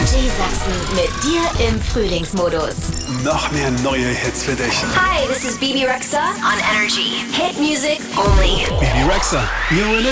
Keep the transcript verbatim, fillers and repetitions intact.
Jay Sachsen mit dir im Frühlingsmodus. Noch mehr neue Hits für dich. Hi, this is Bibi Rexha on Energy. Hit music only. Bibi Rexha, you're in it.